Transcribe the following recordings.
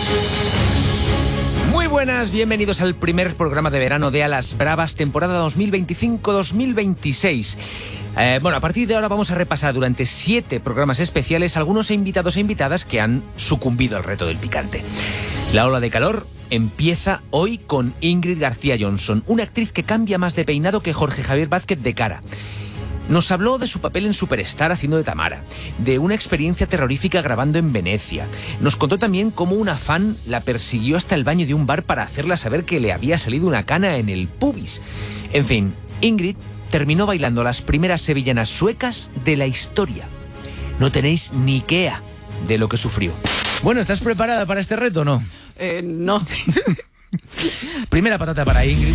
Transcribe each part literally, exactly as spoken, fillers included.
Muy buenas, bienvenidos al primer programa de verano de Alas Bravas, temporada dos mil veinticinco dos mil veintiséis. Eh, bueno, a partir de ahora vamos a repasar durante siete programas especiales algunos invitados e invitadas que han sucumbido al reto del picante. La ola de calor empieza hoy con Ingrid García Johnson, una actriz que cambia más de peinado que Jorge Javier Vázquez de cara. Nos habló de su papel en Superstar haciendo de Tamara, de una experiencia terrorífica grabando en Venecia. Nos contó también cómo una fan la persiguió hasta el baño de un bar para hacerla saber que le había salido una cana en el pubis. En fin, Ingrid terminó bailando las primeras sevillanas suecas de la historia. No tenéis ni idea de lo que sufrió. Bueno, ¿estás preparada para este reto o no? Eh, no. Primera patata para Ingrid.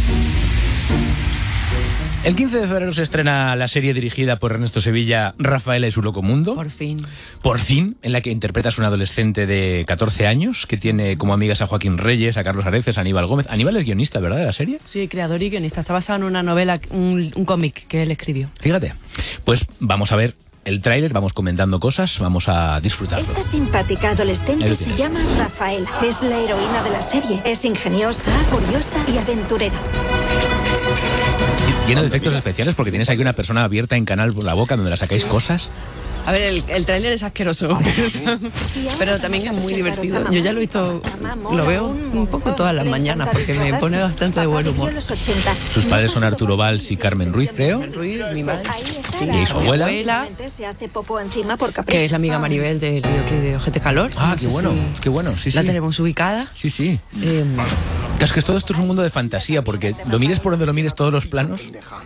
El quince de febrero se estrena la serie dirigida por Ernesto Sevilla, Rafaela y su loco mundo. Por fin. Por fin, en la que interpretas a una adolescente de catorce años que tiene como amigas a Joaquín Reyes, a Carlos Areces, a Aníbal Gómez. Aníbal es guionista, ¿verdad?, de la serie. Sí, creador y guionista. Está basado en una novela, un, un cómic que él escribió. Fíjate. Pues vamos a ver el tráiler, vamos comentando cosas, vamos a disfrutarlo. Esta simpática adolescente se llama Rafaela. Es la heroína de la serie. Es ingeniosa, curiosa y aventurera. Lleno de efectos especiales porque tienes aquí una persona abierta en canal por la boca donde la sacáis cosas. A ver, el, el tráiler es asqueroso, pero también es muy divertido. Yo ya lo he visto, lo veo un poco todas las mañanas porque me pone bastante de buen humor. Sus padres son Arturo Valls y Carmen Ruiz, creo. Carmen Ruiz, mi madre. Sí, y su abuela, abuela, que es la amiga Maribel del videoclip de Ojete Calor. Ah, no qué sé bueno, si qué bueno, sí, sí. La tenemos ubicada. Sí, sí. Eh, Es que todo esto es un mundo de fantasía, porque lo mires por donde lo mires, todos los planos.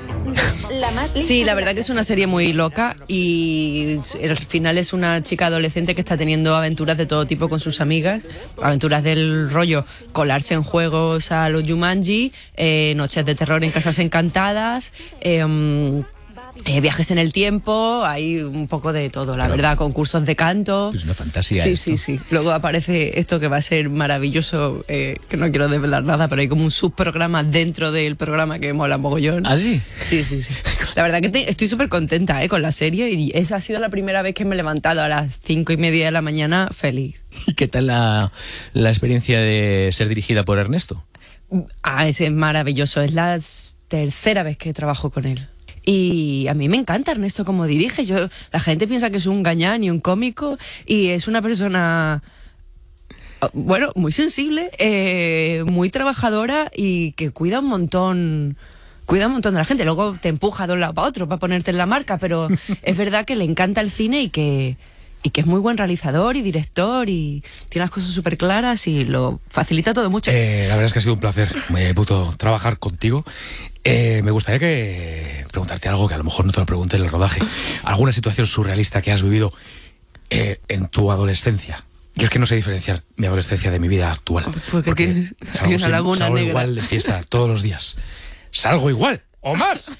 Sí, la verdad que es una serie muy loca y al final es una chica adolescente que está teniendo aventuras de todo tipo con sus amigas, aventuras del rollo colarse en juegos a los Jumanji, eh, noches de terror en casas encantadas, eh, Eh, viajes en el tiempo, hay un poco de todo, la verdad, concursos de canto. Es una fantasía. Sí, esto. sí, sí. Luego aparece esto que va a ser maravilloso, eh, que no quiero desvelar nada, pero hay como un subprograma dentro del programa que mola mogollón. ¿Ah, sí? Sí, sí, sí. La verdad que te, estoy súper contenta eh, con la serie y esa ha sido la primera vez que me he levantado a las cinco y media de la mañana feliz. ¿Y qué tal la, la experiencia de ser dirigida por Ernesto? Ah, es maravilloso. Es la tercera vez que trabajo con él. Y a mí me encanta Ernesto como dirige. Yo, la gente piensa que es un gañán y un cómico y es una persona, bueno, muy sensible, eh, muy trabajadora y que cuida un montón, cuida un montón de la gente. Luego te empuja de un lado para otro para ponerte en la marca, pero es verdad que le encanta el cine y que, y que es muy buen realizador y director y tiene las cosas súper claras y lo facilita todo mucho. Eh, la verdad es que ha sido un placer, muy puto, trabajar contigo. Eh, me gustaría que preguntarte algo que a lo mejor no te lo pregunté en el rodaje. ¿Alguna situación surrealista que has vivido eh, en tu adolescencia? Yo es que no sé diferenciar mi adolescencia de mi vida actual. Porque, porque tienes hay una laguna salgo negra. Igual de fiesta todos los días. Salgo igual o más.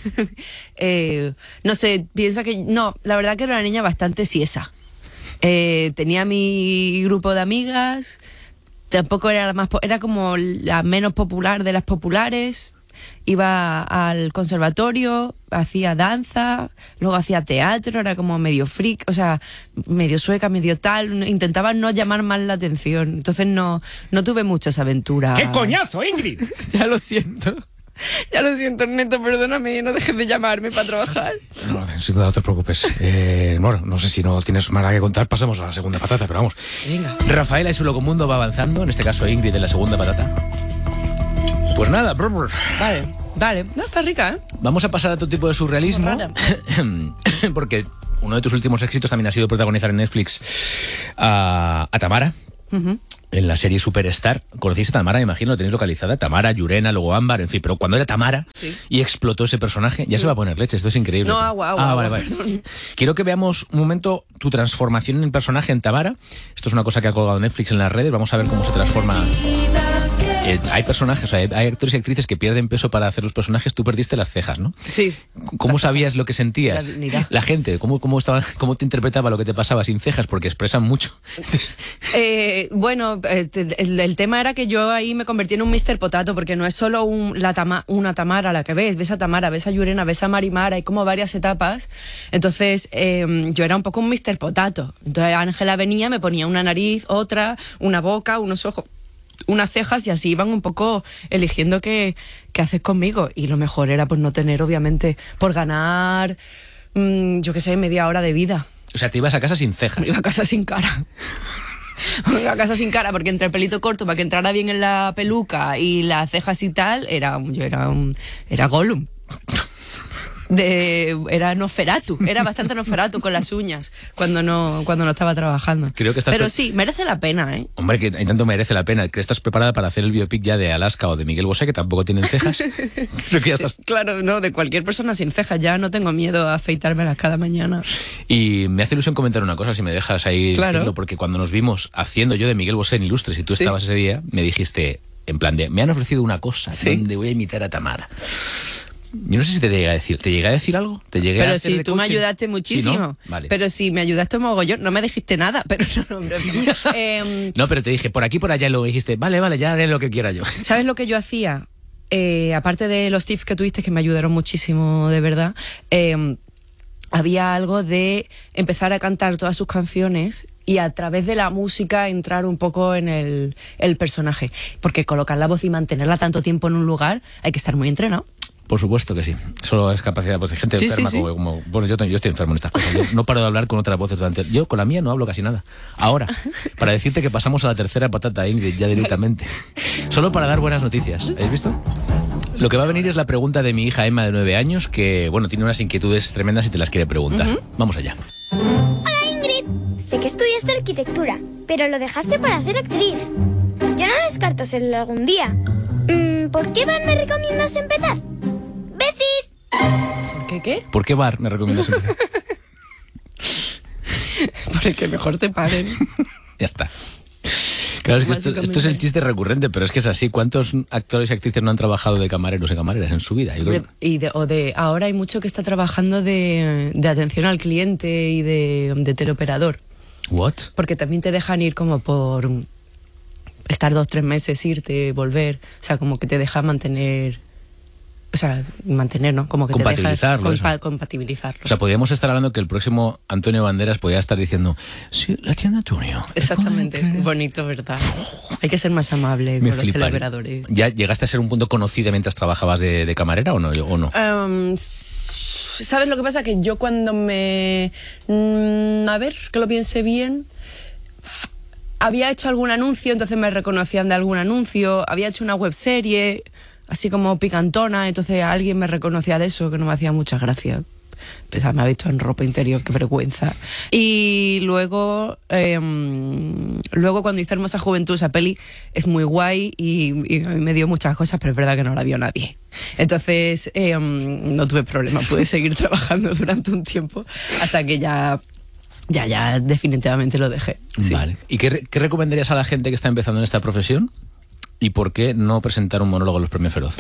eh, no sé, piensa que... No, la verdad que era una niña bastante siesa. Eh, tenía mi grupo de amigas. Tampoco era la más... Era como la menos popular de las populares. Iba al conservatorio, hacía danza, luego hacía teatro, era como medio freak, o sea, medio sueca, medio tal, intentaba no llamar más la atención, entonces no, no tuve muchas aventuras. ¡Qué coñazo, Ingrid! Ya lo siento. Ya lo siento, Neto, perdóname, no dejes de llamarme para trabajar. No, sin duda, no te preocupes. Eh, bueno, no sé si no tienes nada que contar, pasamos a la segunda patata, pero vamos. Venga. Rafaela y su locomundo va avanzando, en este caso Ingrid en la segunda patata. Pues nada, brr, brr. Vale, vale. No, está rica, ¿eh? Vamos a pasar a otro tipo de surrealismo. Porque uno de tus últimos éxitos también ha sido protagonizar en Netflix a, a Tamara. Uh-huh. En la serie Superstar. ¿Conocéis a Tamara? Me imagino, lo tenéis localizada. Tamara, Llurena, luego Ámbar, en fin. Pero cuando era Tamara sí. y explotó ese personaje, ya sí. se va a poner leche. Esto es increíble. No, agua, agua. Ah, vale, vale. Quiero que veamos un momento tu transformación en el personaje en Tamara. Esto es una cosa que ha colgado Netflix en las redes. Vamos a ver cómo se transforma. Eh, hay personajes, o sea, hay actores y actrices que pierden peso para hacer los personajes. Tú perdiste las cejas, ¿no? Sí. ¿Cómo sabías lo que sentías? La dignidad. La gente, ¿cómo, cómo, estaba, ¿cómo te interpretaba lo que te pasaba sin cejas? Porque expresan mucho. Eh, bueno, el, el tema era que yo ahí me convertí en un mister Potato, porque no es solo un, la tama, una Tamara la que ves, ves a Tamara, ves a Llurena, ves a Marimar, hay como varias etapas. Entonces eh, yo era un poco un mister Potato. Entonces Ángela venía, me ponía una nariz, otra, una boca, unos ojos, unas cejas, y así iban un poco eligiendo qué, qué haces conmigo. Y lo mejor era pues no tener, obviamente, por ganar, mmm, yo qué sé, media hora de vida. O sea, te ibas a casa sin cejas. Me iba a casa sin cara. Me iba a casa sin cara, porque entre el pelito corto, para que entrara bien en la peluca, y las cejas y tal, era yo era un era Gollum. De, era Nosferatu, era bastante Nosferatu con las uñas cuando no cuando no estaba trabajando. Creo que estás Pero pre- sí, merece la pena, ¿eh? Hombre, que en tanto merece la pena. ¿Que estás preparada para hacer el biopic ya de Alaska o de Miguel Bosé, que tampoco tienen cejas? Creo que ya estás. Claro, no, de cualquier persona sin cejas. Ya no tengo miedo a afeitármelas cada mañana. Y me hace ilusión comentar una cosa, si me dejas ahí Claro. decirlo, porque cuando nos vimos haciendo yo de Miguel Bosé en Ilustres y tú Sí. estabas ese día, me dijiste, en plan de, me han ofrecido una cosa, Sí. donde voy a imitar a Tamara. Yo no sé si te llegué a decir, ¿te llegué a decir algo? ¿Te llegué a Pero hacer sí, de tú me coaching? ayudaste ¿Sí, muchísimo. no? Vale. Pero sí, me ayudaste mogollón. No me dijiste nada, pero no, no, hombre. eh, No, pero te dije, por aquí, por allá, y luego dijiste, vale, vale, ya haré lo que quiera yo. ¿Sabes lo que yo hacía? Eh, aparte de los tips que tuviste, que me ayudaron muchísimo, de verdad, eh, había algo de empezar a cantar todas sus canciones y a través de la música entrar un poco en el, el personaje. Porque colocar la voz y mantenerla tanto tiempo en un lugar, hay que estar muy entrenado. Por supuesto que sí. Solo es capacidad pues, de gente Sí, enferma. sí, sí. Como, como- bueno, yo, yo estoy enfermo en estas cosas. Yo no paro de hablar con otras voces durante. Yo con la mía no hablo casi nada. Ahora, para decirte que pasamos a la tercera patata, Ingrid, ya directamente. Solo para dar buenas noticias. ¿Habéis visto? Lo que va a venir es la pregunta de mi hija Emma, de nueve años, que bueno, tiene unas inquietudes tremendas y te las quiere preguntar. Uh-huh. Vamos allá. Hola, Ingrid. Sé que estudiaste arquitectura, pero lo dejaste para ser actriz. Yo no descarto serlo algún día. Mm, ¿Por qué bar me recomiendas empezar? ¡Besis! ¿Por qué qué? ¿Por qué bar me recomiendas empezar? Por el que mejor te paguen. Ya está. Claro, es que esto, esto es el chiste recurrente, pero es que es así. ¿Cuántos actores y actrices no han trabajado de camareros y camareras en su vida? Yo creo. Y de, o de, ahora hay mucho que está trabajando de, de atención al cliente y de, de teleoperador. ¿What? Porque también te dejan ir como por estar dos, tres meses, irte, volver. O sea, como que te deja mantener... O sea, mantener, ¿no? Como que compatibilizarlo, te deja compa- eso. compatibilizarlo. O sea, podríamos estar hablando que el próximo Antonio Banderas podría estar diciendo, sí, la tienda Antonio. Exactamente. Bonito, ¿verdad? Hay que ser más amable Me con los fliparía. teleoperadores. ¿Ya llegaste a ser un punto conocida mientras trabajabas de, de camarera o no? O no? Um, ¿Sabes lo que pasa? Que yo cuando me... Mm, a ver, que lo piense bien... Había hecho algún anuncio, entonces me reconocían de algún anuncio. Había hecho una webserie, así como picantona, entonces alguien me reconocía de eso, que no me hacía mucha gracia. Pues, me ha visto en ropa interior, qué vergüenza. Y luego, eh, luego cuando hice Hermosa Juventud, esa peli es muy guay y, y a mí me dio muchas cosas, pero es verdad que no la vio nadie. Entonces, eh, no tuve problema, pude seguir trabajando durante un tiempo hasta que ya... Ya, ya, definitivamente lo dejé. Sí. Vale. ¿Y qué, qué recomendarías a la gente que está empezando en esta profesión? ¿Y por qué no presentar un monólogo en los Premios Feroz?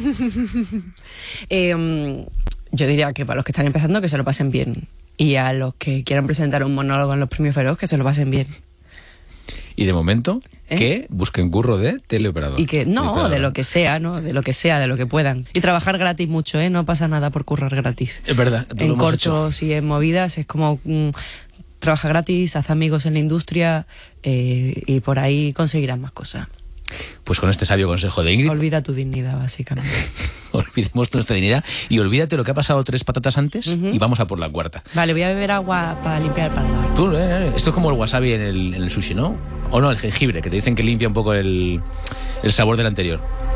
eh, yo diría que para los que están empezando, que se lo pasen bien. Y a los que quieran presentar un monólogo en los Premios Feroz, que se lo pasen bien. Y de momento, ¿Eh? que busquen curro de teleoperador. Y que, no, Teleoperador. de lo que sea, ¿no? De lo que sea, de lo que puedan. Y trabajar gratis mucho, ¿eh? No pasa nada por currar gratis. Es verdad. tú lo En hemos cortos hecho. y en movidas es como... Mm, trabaja gratis, haz amigos en la industria eh, y por ahí conseguirás más cosas. Pues con este sabio consejo de Ingrid, Olvida tu dignidad, básicamente. olvidemos nuestra dignidad y olvídate lo que ha pasado tres patatas antes Ujú. y vamos a por la cuarta. Vale, voy a beber agua para limpiar el paladar. Tú, eh, eh, esto es como el wasabi en el, en el sushi, ¿no? O no, el jengibre, que te dicen que limpia un poco el, el sabor del anterior.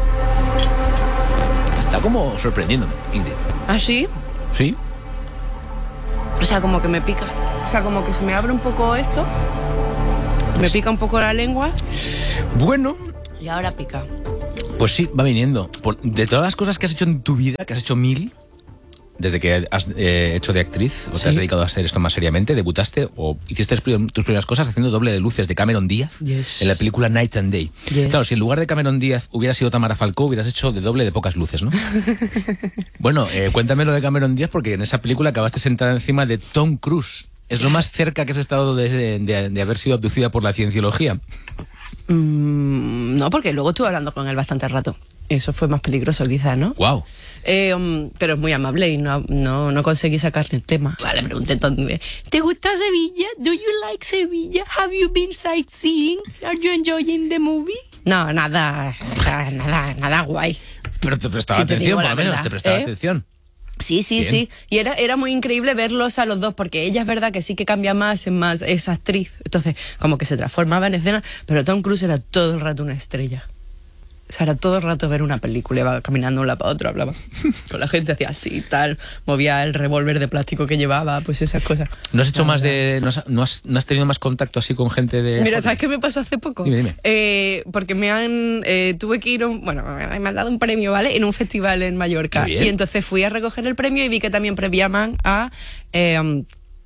Está como sorprendiéndome, Ingrid. ¿Ah, sí? ¿Sí? O sea, como que me pica. O sea, como que se me abre un poco esto. Me pica un poco la lengua. Bueno, Y ahora pica. pues sí, va viniendo. Por- de todas las cosas que has hecho en tu vida, que has hecho mil, desde que has eh, hecho de actriz, o Sí. te has dedicado a hacer esto más seriamente, debutaste o hiciste tus primeras cosas haciendo doble de luces de Cameron Díaz Yes. en la película Night and Day. Yes. Claro, si en lugar de Cameron Díaz hubiera sido Tamara Falcó, hubieras hecho de doble de pocas luces, ¿no? Bueno, eh, cuéntame lo de Cameron Díaz, porque en esa película acabaste sentada encima de Tom Cruise. Es lo más cerca que has estado de, de, de haber sido abducida por la cienciología. Mm, no, porque luego estuve hablando con él bastante rato. Eso fue más peligroso quizás, ¿no? Wow. Eh, um, pero es muy amable y no, no, no conseguí sacarle el tema. Vale, pregunté entonces, ¿te gusta Sevilla? ¿Do you like Sevilla? ¿Have you been sightseeing? ¿Are you enjoying the movie? No, nada, nada, nada, nada guay. Pero te prestaba Sí, te atención, digo por la lo menos, verdad, te prestaba ¿eh? atención. Sí, sí, Bien. sí. Y era, era muy increíble verlos a los dos, porque ella es verdad que sí que cambia más, es más, es actriz. Entonces, como que se transformaba en escena, pero Tom Cruise era todo el rato una estrella. O sea, era todo el rato ver una película, iba caminando de un lado para otro, hablaba con la gente, hacía así, tal, movía el revólver de plástico que llevaba, pues esas cosas. ¿No has hecho La más verdad. de... No has, no, has, no has tenido más contacto así con gente de... Mira, Hollywood? ¿sabes qué me pasó hace poco? Dime, dime. Eh, porque me han... eh, tuve que ir... a un- bueno, me han dado un premio, ¿vale? En un festival en Mallorca. Qué bien. Y entonces fui a recoger el premio y vi que también premiaban a... Eh,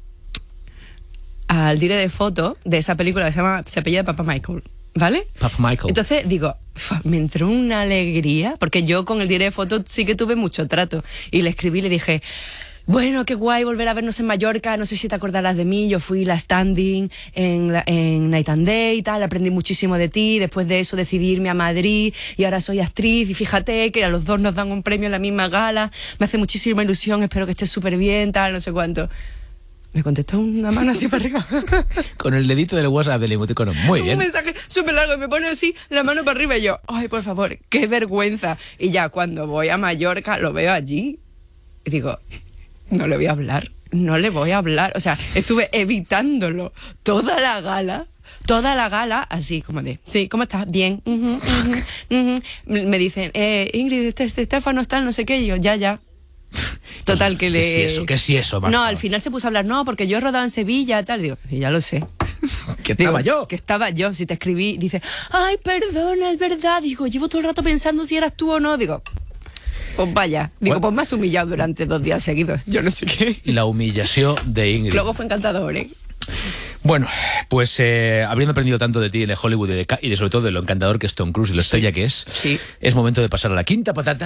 al dire de foto de esa película que se llama Se apellida Papa Michael, ¿vale? Papa Michael. Entonces digo, "Fua", me entró una alegría, porque yo con el dire de foto sí que tuve mucho trato. Y le escribí y le dije, bueno, qué guay volver a vernos en Mallorca, no sé si te acordarás de mí, yo fui la standing en, la- en Night and Day y tal, aprendí muchísimo de ti, después de eso decidí irme a Madrid y ahora soy actriz y fíjate que a los dos nos dan un premio en la misma gala, me hace muchísima ilusión, espero que estés súper bien, tal, no sé cuánto. Me contestó una mano así para arriba. Con el dedito del WhatsApp del emoticono. Muy bien. Un mensaje súper largo y me pone así la mano para arriba y yo, ay, por favor, qué vergüenza. Y ya cuando voy a Mallorca lo veo allí y digo, no le voy a hablar, no le voy a hablar. O sea, estuve evitándolo toda la gala. Toda la gala, así como de, sí, ¿cómo estás? Bien. ujú, ujú, ujú. Me dicen, eh, Ingrid, este, este Estefano está, no sé qué, y yo, ya, ya. Total, que le... ¿Qué sí eso? ¿Qué sí eso, Marta? No, al final se puso a hablar, no, porque yo he rodado en Sevilla, tal. Digo, y ya lo sé. Que estaba Digo, yo. Que estaba yo. Si te escribí, dice, ay, perdona, es verdad. Digo, llevo todo el rato pensando si eras tú o no. Digo, pues vaya. Digo, Bueno. pues me has humillado durante dos días seguidos. Yo no sé qué. La humillación de Ingrid. Luego fue encantador, ¿eh? Bueno, pues eh, habiendo aprendido tanto de ti, de Hollywood y de, y de sobre todo de lo encantador que es Tom Cruise y lo estrella que es, Sí. es momento de pasar a la quinta patata.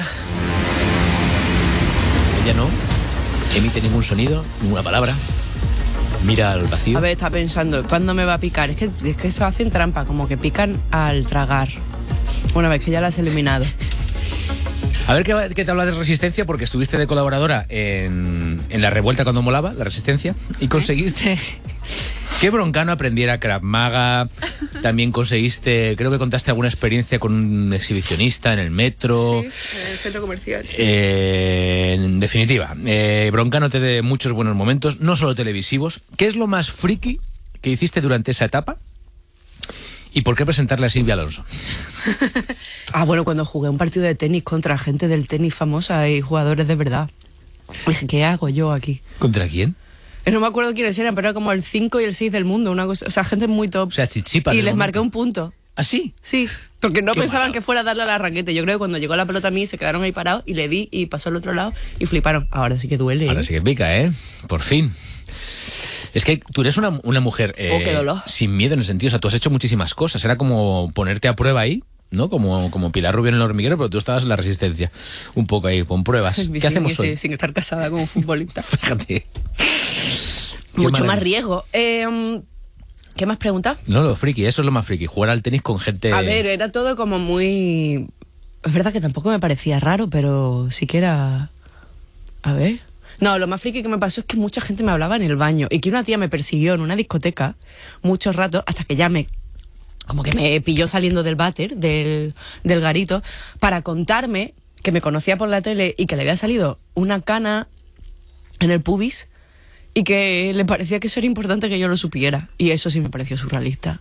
Ella no emite ningún sonido, ninguna palabra. Mira al vacío. A ver, está pensando, ¿cuándo me va a picar? Es que, es que eso hacen trampa, como que pican al tragar. Una vez que ya la has eliminado. A ver qué, va- qué te habla de Resistencia, porque estuviste de colaboradora en, en La Revuelta cuando molaba, La Resistencia, y conseguiste que Broncano aprendiera Krav Maga. También conseguiste, creo que contaste alguna experiencia con un exhibicionista en el metro. en el centro comercial. Eh, en definitiva, eh, Broncano te dé muchos buenos momentos, no solo televisivos. ¿Qué es lo más friki que hiciste durante esa etapa? ¿Y por qué presentarle a Silvia Alonso? Ah, bueno, cuando jugué un partido de tenis contra gente del tenis famosa y jugadores de verdad. Dije, ¿qué hago yo aquí? ¿Contra quién? Eh, No me acuerdo quiénes eran, pero era como el cinco y el seis del mundo, una cosa, o sea, gente muy top. O sea, chichipas. y del les momento. marqué un punto. ¿Ah, sí? Sí, porque no Qué pensaban malo. que fuera a darle a la raqueta. Yo creo que cuando llegó la pelota a mí se quedaron ahí parados y le di y pasó al otro lado y fliparon. Ahora sí que duele. Ahora ¿eh? sí que pica, ¿eh? Por fin. Es que tú eres una, una mujer eh, Oh, qué dolor. sin miedo en el sentido, o sea, tú has hecho muchísimas cosas. Era como ponerte a prueba ahí, ¿no? Como, como Pilar Rubio en el hormiguero, pero tú estabas en La Resistencia. Un poco ahí, con pruebas. Sin- ¿Qué hacemos sin, hoy? sin estar casada con un futbolista. Fíjate. Qué Mucho maravilla. más riesgo. Eh, ¿Qué más preguntas? No, lo friki, eso es lo más friki, jugar al tenis con gente... A ver, era todo como muy... Es verdad que tampoco me parecía raro, pero sí que era... A ver... No, lo más friki que me pasó es que mucha gente me hablaba en el baño y que una tía me persiguió en una discoteca muchos ratos hasta que ya me... Como que me pilló saliendo del váter, del, del garito, para contarme que me conocía por la tele y que le había salido una cana en el pubis y que le parecía que eso era importante que yo lo supiera. Y eso sí me pareció surrealista.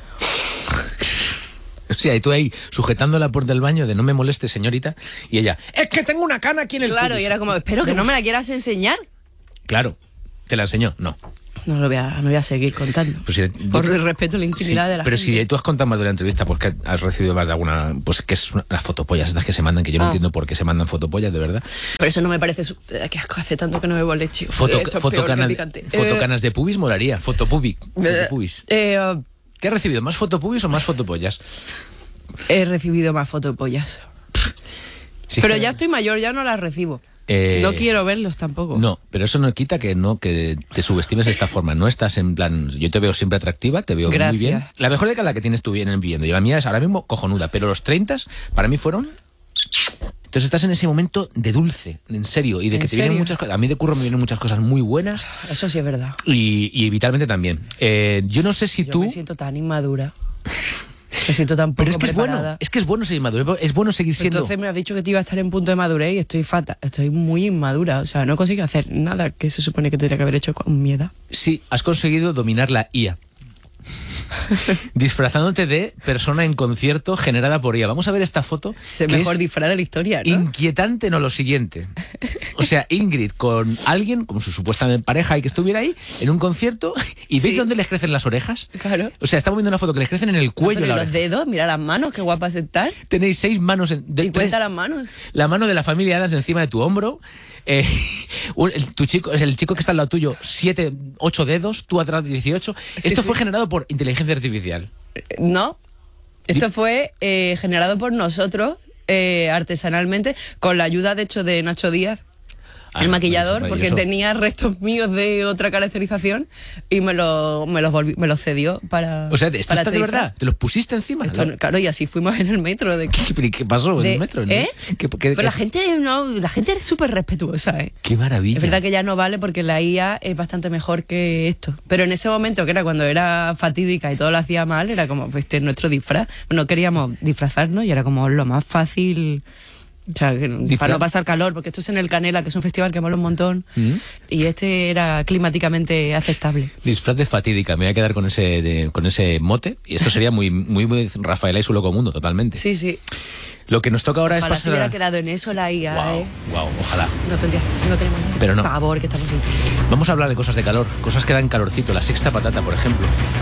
O sea, y tú ahí sujetando la puerta del baño de no me moleste, señorita, y ella, es que tengo una cana aquí en el Claro, pubis". y era como, espero que no me la quieras enseñar. Claro, ¿te la enseñó? No. no lo voy a, no voy a seguir contando. Pues si, por el respeto a la intimidad sí, de la pero gente. Pero si tú has contado más de la entrevista, pues que has recibido más de alguna... Pues que es una, las fotopollas estas que se mandan, que yo no Ah. entiendo por qué se mandan fotopollas, de verdad. Pero eso no me parece... Su... Qué asco, hace tanto que no bebo leche. Foto, Esto es fotocana, peor que picante. fotocanas de pubis molaría. Fotopubis. Fotopubis. Eh, uh, ¿Qué has recibido? ¿Más fotopubis o más fotopollas? He recibido más fotopollas. Sí, pero que... ya estoy mayor, ya no las recibo. Eh, no quiero verlos tampoco. No, pero eso no quita que no que te subestimes de esta forma. No estás en plan... Yo te veo siempre atractiva, te veo Gracias. muy bien. La mejor década la que tienes tú bien viviendo. Y la mía es ahora mismo cojonuda. Pero los treinta para mí fueron... Entonces estás en ese momento de dulce, en serio. Y de que te serio? vienen muchas cosas... A mí de curro me vienen muchas cosas muy buenas. Eso sí es verdad. Y, y vitalmente también. Eh, yo no sé si Yo tú... me siento tan inmadura. Me siento tan poco Pero es que preparada. es bueno. Es que es bueno ser inmaduro. Es bueno seguir siendo... Entonces me has dicho que te iba a estar en punto de madurez y estoy fatal. Estoy muy inmadura. O sea, no consigo hacer nada que se supone que tendría que haber hecho con mi edad. Sí, has conseguido dominar la I A. Disfrazándote de persona en concierto generada por I A. Vamos a ver esta foto. Es el que mejor es disfraz de la historia, ¿no? inquietante, no lo siguiente. O sea, Ingrid con alguien, como su supuesta pareja y que estuviera ahí, en un concierto, y ¿veis Sí. dónde les crecen las orejas? Claro. O sea, estamos viendo una foto que les crecen en el cuello. Pero la los oreja. dedos, mira las manos, qué guapas están. Tenéis seis manos. En, de, Y cuenta tres- las manos. la mano de la familia Adams encima de tu hombro. Eh, un- el, tu chico, el chico que está al lado tuyo, siete, ocho dedos, tú atrás dieciocho. Sí, Esto sí. fue generado por inteligencia artificial. No. Esto fue eh, generado por nosotros eh, artesanalmente, con la ayuda, de hecho, de Nacho Díaz. Ah, El maquillador, maravilloso. porque tenía restos míos de otra caracterización y me lo, me los, volví- me los cedió para. O sea, ¿esto para está este de disfraz. verdad? ¿Te los pusiste encima? Esto, ¿No? claro, y así fuimos en el metro. De, ¿Qué, qué- qué pasó en de- el metro? ¿no? ¿Eh? ¿Qué, qué- Pero qué- la gente no, la gente es súper respetuosa, ¿eh? Qué maravilla. Es verdad que ya no vale porque la I A es bastante mejor que esto. Pero en ese momento, que era cuando era fatídica y todo lo hacía mal, era como, pues este es nuestro disfraz. No queríamos disfrazarnos y era como lo más fácil. O sea, que- Disfraz- para no pasar calor, porque esto es en el Canela, que es un festival que mola un montón. ¿Mm? Y este era climáticamente aceptable. Disfraz de fatídica. Me voy a quedar con ese, de- con ese mote. Y esto sería muy, muy, muy Rafaela y su loco mundo, totalmente. Sí, sí. Lo que nos toca ahora Ojalá es se pasar... hubiera a- quedado en eso la I A, Wow, ¿eh? wow, ojalá. No, tendría, no tenemos Pero no. pavor que estamos sin. Vamos a hablar de cosas de calor, cosas que dan calorcito. La sexta patata, por ejemplo.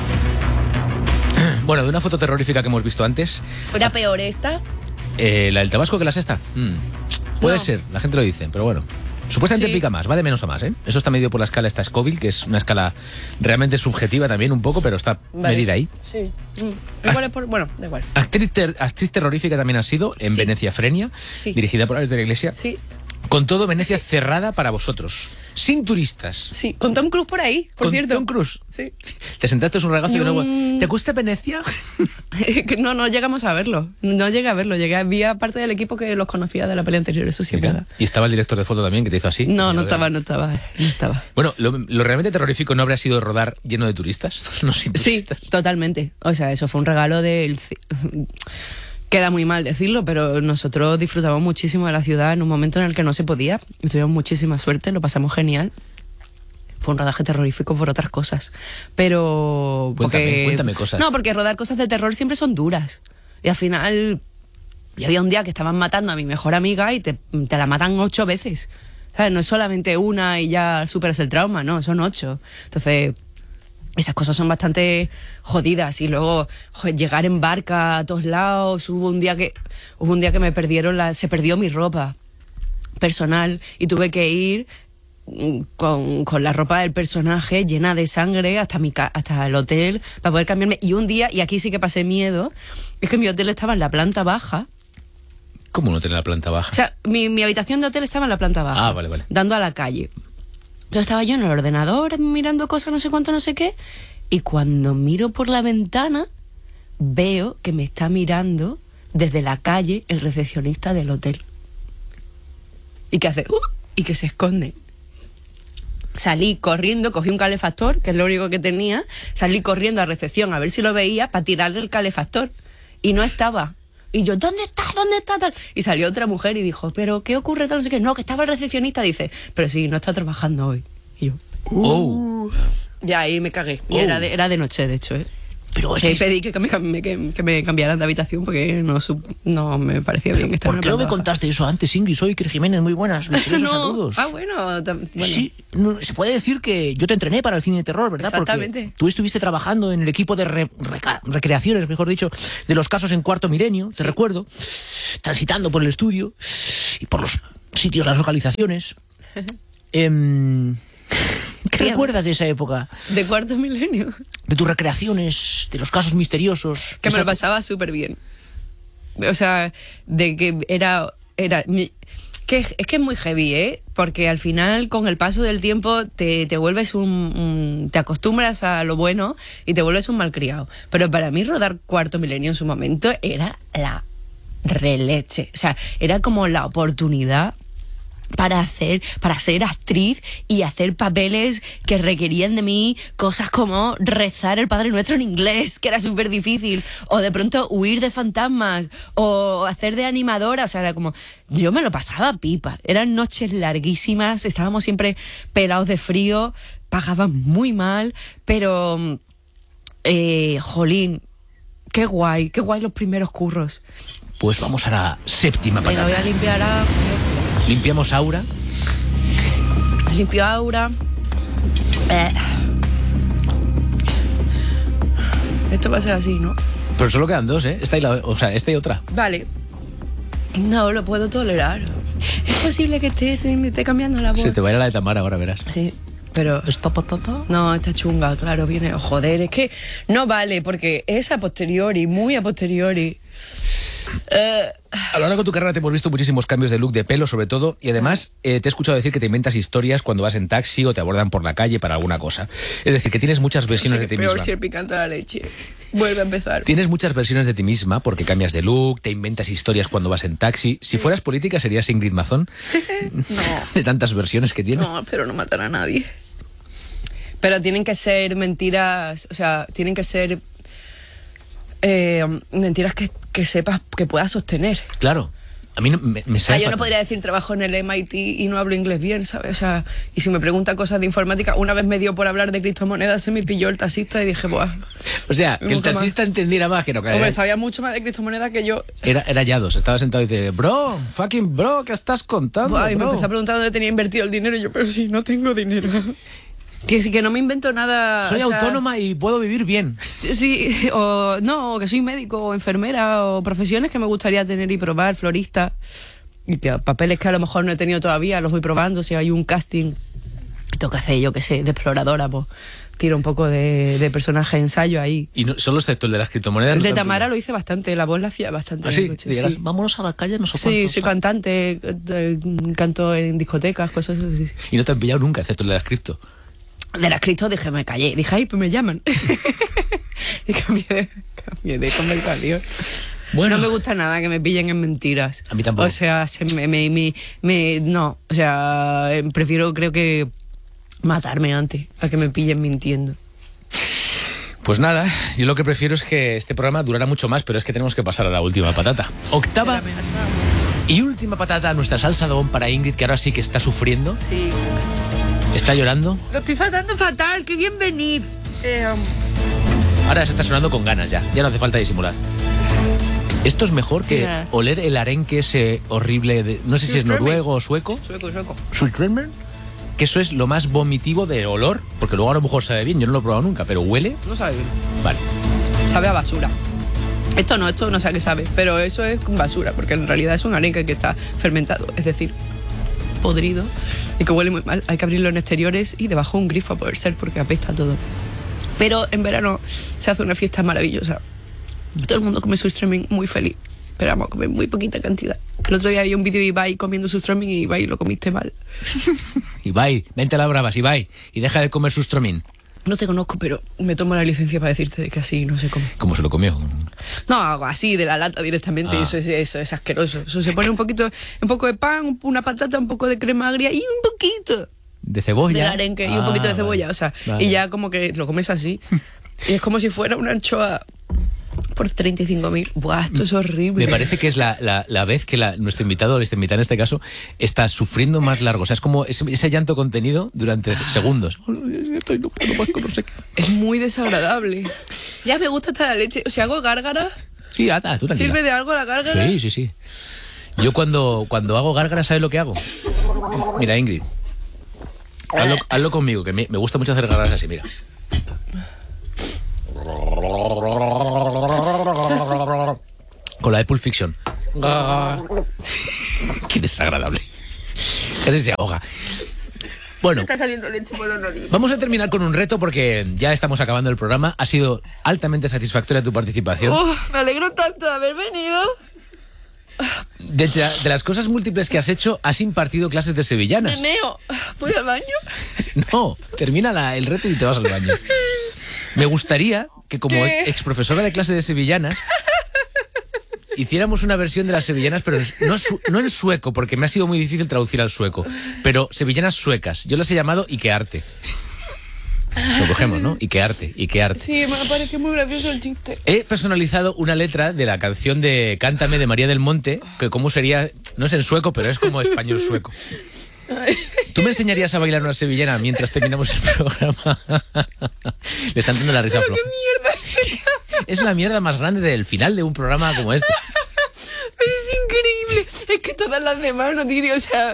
Bueno, de una foto terrorífica que hemos visto antes. ¿Era peor esta? Eh, ¿La del Tabasco que la sexta? Mm, puede No. ser, la gente lo dice, pero bueno. Supuestamente Sí. pica más, va de menos a más, ¿eh? Eso está medido por la escala esta Scoville, que es una escala realmente subjetiva también un poco, pero está Vale. medida ahí. Sí. Mm. Igual es por. Bueno, da igual. Actriz, ter- actriz terrorífica también ha sido en Sí. Venecia Frenia, Sí. dirigida por Alex de la Iglesia. Sí. Con todo, Venecia cerrada para vosotros, sin turistas. Sí, con Tom Cruise por ahí, por Con cierto. Tom Cruise. Sí. Te sentaste en un regazo y, Y luego... un- ¿Te gusta Venecia? Que no, no llegamos a verlo. No llegué a verlo. Llegué, había parte del equipo que los conocía de la pelea anterior, eso sí es Mira, verdad. y estaba el director de foto también que te hizo así. No, no Señor de- estaba, no estaba, no estaba. Bueno, lo, lo realmente terrorífico no habría sido rodar lleno de turistas, no sin Sí, turistas. totalmente. O sea, eso fue un regalo del... ci- Queda muy mal decirlo, pero nosotros disfrutamos muchísimo de la ciudad en un momento en el que no se podía. Y tuvimos muchísima suerte, lo pasamos genial. Fue un rodaje terrorífico por otras cosas. Pero... Cuéntame, porque- cuéntame cosas. No, porque rodar cosas de terror siempre son duras. Y al final... Y había un día que estaban matando a mi mejor amiga y te, te la matan ocho veces. ¿Sabes? No es solamente una y ya superas el trauma, no, son ocho. Entonces... Esas cosas son bastante jodidas. Y luego, joder, llegar en barca a todos lados. Hubo un día que, hubo un día que me perdieron la, se perdió mi ropa personal y tuve que ir mm, con, con la ropa del personaje llena de sangre hasta mi ca- hasta el hotel para poder cambiarme. Y un día, y aquí sí que pasé miedo, es que mi hotel estaba en la planta baja. ¿Cómo no tener la planta baja? O sea, mi, mi habitación de hotel estaba en la planta baja. Ah, vale, vale. Dando a la calle. Entonces estaba yo en el ordenador mirando cosas, no sé cuánto, no sé qué. Y cuando miro por la ventana, veo que me está mirando desde la calle el recepcionista del hotel. Y que hace... ¡Uh! Y que se esconde. Salí corriendo, cogí un calefactor, que es lo único que tenía. Salí corriendo a recepción a ver si lo veía para tirarle el calefactor. Y no estaba. Y yo, ¿dónde está? ¿Dónde está? Tal? Y salió otra mujer y dijo, ¿pero qué ocurre? Tal, no sé qué. No, que estaba el recepcionista. Dice, pero sí, no está trabajando hoy. Y yo, Oh. ya ahí me cagué. Y Oh. era, de, era de noche, de hecho, ¿eh? Pero es Sí, que... pedí que me, que, que me cambiaran de habitación porque no, no me parecía bien que ¿Por estaba qué no me contaste eso antes, Ingrid? Soy Iker Jiménez, muy buenas, misteriosos no. saludos. Ah, bueno, tam, bueno. Sí, no, se puede decir que yo te entrené para el cine de terror, ¿verdad? Exactamente. Porque tú estuviste trabajando en el equipo de re, reca, recreaciones, mejor dicho, de los casos en Cuarto Milenio, te sí. recuerdo, transitando por el estudio y por los sitios, las localizaciones. eh, ¿Qué Sí, recuerdas de esa época? De Cuarto Milenio. De tus recreaciones, de los casos misteriosos. Que me esa... lo pasaba súper bien. O sea, de que era... era mi, que es que es muy heavy, ¿eh? Porque al final, con el paso del tiempo, te, te vuelves un, un... te acostumbras a lo bueno y te vuelves un malcriado. Pero para mí rodar Cuarto Milenio en su momento era la releche. O sea, era como la oportunidad para hacer, para ser actriz y hacer papeles que requerían de mí cosas como rezar el Padre Nuestro en inglés, que era súper difícil, o de pronto huir de fantasmas, o hacer de animadora. O sea, era como, yo me lo pasaba pipa, eran noches larguísimas, estábamos siempre pelados de frío, pagaban muy mal, pero eh, jolín, qué guay, qué guay los primeros curros. Pues vamos a la séptima Venga, patata. voy a limpiar a... Limpiamos aura. Limpio aura. Eh. Esto va a ser así, ¿no? Pero solo quedan dos, ¿eh? Esta y la, o sea, esta y otra. Vale. No lo puedo tolerar. Es posible que esté, me esté cambiando la voz. Se te va a ir a la de Tamara ahora, verás. Sí, pero... ¿Esta patata? No, está chunga, claro, viene... Oh, joder, es que no vale, porque es a posteriori, muy a posteriori. Eh... A lo largo de tu carrera te hemos visto muchísimos cambios de look, de pelo sobre todo, y además eh, te he escuchado decir que te inventas historias cuando vas en taxi o te abordan por la calle para alguna cosa. Es decir, que tienes muchas versiones de ti peor misma. si el picante de la leche. Vuelve a empezar. Tienes muchas versiones de ti misma porque cambias de look, te inventas historias cuando vas en taxi. Si fueras política, ¿serías Ingrid Mazón? No. De tantas versiones que tienes. No, pero no matar a nadie. Pero tienen que ser mentiras, o sea, tienen que ser eh, mentiras que, que sepas, que puedas sostener. Claro. A mí no, me, me O sea, sale yo no fatal. podría decir trabajo en el M I T y no hablo inglés bien, ¿sabes? O sea, y si me preguntan cosas de informática, una vez me dio por hablar de criptomonedas, se me pilló el taxista y dije, buah. O sea, que el Nunca taxista entendiera más que no. Que Hombre, era, sabía mucho más de criptomonedas que yo. era, era Yados, estaba sentado y dice, bro, fucking bro, ¿qué estás contando, Buah, y me bro? empezó a preguntar dónde tenía invertido el dinero y yo, pero sí, no tengo dinero. Que sí, que no me invento nada. Soy o sea, autónoma y puedo vivir bien. Sí, o no, o que soy médico o enfermera o profesiones que me gustaría tener y probar, florista. Y que papeles que a lo mejor no he tenido todavía, los voy probando. Si hay un casting, tengo que hacer, yo qué sé, de exploradora, pues tiro un poco de, de personaje ensayo ahí. Y no, solo excepto el de las criptomonedas. El de no Tamara tanto. lo hice bastante, la voz la hacía bastante. ¿Ah, en el sí? coche, Dijeras, sí. vámonos a la calle, no sé Sí, cuánto, soy ¿sabes? cantante, eh, canto en discotecas, cosas así. Y no te han pillado nunca, excepto el de las cripto. De las criptos dije, me callé. Dije, ay, pues me llaman. Y cambié de, cambié de conversación. Bueno. No me gusta nada que me pillen en mentiras. A mí tampoco. O sea, se me, me, me, me- no. O sea, eh, prefiero, creo que, matarme antes a que me pillen mintiendo. Pues nada, yo lo que prefiero es que este programa durara mucho más, pero es que tenemos que pasar a la última patata. Octava y última patata, nuestra salsa de para Ingrid, que ahora sí que está sufriendo, Sí. está llorando. Lo estoy faltando fatal, qué bien venir. Eh, um, Ahora se está sonando con ganas ya, ya no hace falta disimular. Esto es mejor que Ya. oler el arenque ese horrible, de, no sé si es Surströmming. noruego o sueco, sueco, sueco. Surströmming, que eso es lo más vomitivo de olor, porque luego a lo mejor sabe bien, yo no lo he probado nunca, pero huele, No sabe bien. vale. Sabe a basura. Esto no, esto no sé a qué sabe, pero eso es basura, porque en realidad es un arenque que está fermentado, es decir, podrido y que huele muy mal. Hay que abrirlo en exteriores y debajo un grifo a poder ser, porque apesta todo. Pero en verano se hace una fiesta maravillosa. Todo el mundo come surströmming muy feliz, pero vamos a comer muy poquita cantidad. El otro día había un vídeo de Ibai comiendo surströmming y Ibai lo comiste mal. Ibai, vente a las bravas, Ibai, y deja de comer Surströmming. No te conozco, pero me tomo la licencia para decirte de que así no se come. ¿Cómo se lo comió? No, algo así, de la lata directamente, Ah. eso, es, eso es asqueroso. Eso se pone un poquito, un poco de pan, una patata, un poco de crema agria y un poquito ¿De cebolla? de arenque y un Ah, poquito de cebolla, vale. o sea, Vale. y ya como que lo comes así. Y es como si fuera una anchoa por treinta y cinco mil. Buah, esto es horrible. Me parece que es la, la, la vez que la, nuestro invitado, o esta invitada en este caso, está sufriendo más largo. O sea, es como ese, ese llanto contenido durante segundos. Estoy no puedo más con no sé qué. Es muy desagradable. Ya me gusta hasta la leche. O sea, hago gárgaras. Sí, anda, tú tranquila. ¿Sirve de algo la gárgara? Sí, sí, sí. Yo cuando, cuando hago gárgaras, ¿sabes lo que hago? Mira, Ingrid. Hazlo, hazlo conmigo, que me, me gusta mucho hacer gárgaras así, mira. Con la de Pulp Fiction. Qué desagradable. Casi se ahoga. Bueno, Está saliendo leche por los narices. vamos a terminar con un reto porque ya estamos acabando el programa. Ha sido altamente satisfactoria tu participación. Oh, me alegro tanto de haber venido. De, de las cosas múltiples que has hecho, has impartido clases de Me sevillanas. meo. ¿Voy al baño? No, termina la- el reto y te vas al baño. Me gustaría que como ¿Qué? ex profesora de clase de sevillanas hiciéramos una versión de las sevillanas, pero en- no, su- no en sueco, porque me ha sido muy difícil traducir al sueco, pero sevillanas suecas. Yo las he llamado Ikearte. Lo cogemos, ¿no? Ikearte, Ikearte. Sí, me parece muy gracioso el chiste. He personalizado una letra de la canción de Cántame de María del Monte, que cómo sería, no es en sueco, pero es como español sueco. ¿Tú me enseñarías a bailar una sevillana mientras terminamos el programa? Le están dando la risa floja. ¿Qué mierda es esa? Es la mierda más grande del final de un programa como este. Pero es increíble. Es que todas las demás no tienen, o sea...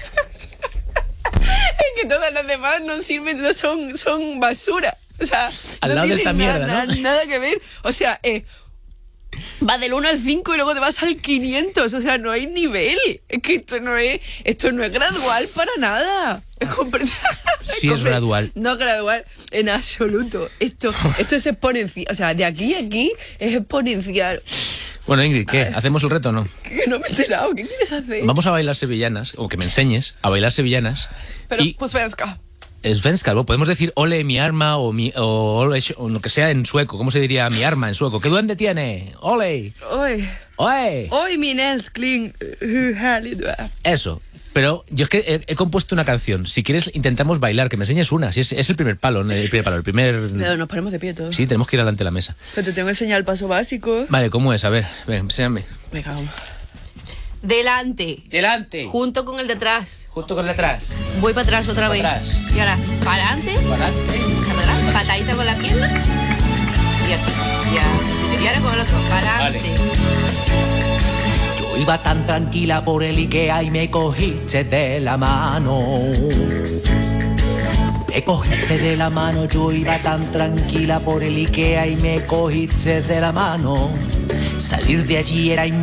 Es que todas las demás no sirven, no son, son basura. O sea, Al no lado de tienen esta mierda, nada, ¿no? nada que ver. O sea, eh, va del uno al cinco y luego te vas al quinientos. O sea, no hay nivel. Es que esto no es, esto no es gradual para nada. Es compre- Sí es gradual. No gradual en absoluto. Esto, esto es exponencial. O sea, de aquí a aquí es exponencial. Bueno, Ingrid, ¿qué? ¿Hacemos el reto o no? Que no me he enterado. ¿Qué quieres hacer? Vamos a bailar sevillanas, o que me enseñes a bailar sevillanas. Pero, y pues svenska. svenska, ¿no? Podemos decir ole mi arma o, mi, o, ole, o lo que sea en sueco. ¿Cómo se diría mi arma en sueco? ¿Qué duende tiene? Ole. Oj. Oe. Oj, min älskling, hur härlig du är. Eso. Pero yo es que he, he compuesto una canción. Si quieres, intentamos bailar, que me enseñes una. Si es, es el primer palo, ¿no? El primer palo, el primer... Pero nos ponemos de pie todos. Sí, tenemos que ir adelante de la mesa. Pero te tengo que enseñar el paso básico. Vale, ¿cómo es? A ver, ven, enséñame. Venga, vamos. Delante, Delante. junto con el de atrás. Justo con el de atrás. Voy para atrás otra vez. atrás. Y ahora, para adelante. Adelante. Para atrás, patadita con la pierna. Y aquí. Ya. Y ahora con el otro. Para adelante. Yo iba tan tranquila por el Ikea y me cogiste de la mano. Me cogiste de la mano, yo iba tan tranquila por el Ikea y me cogiste de la mano. Salir de allí era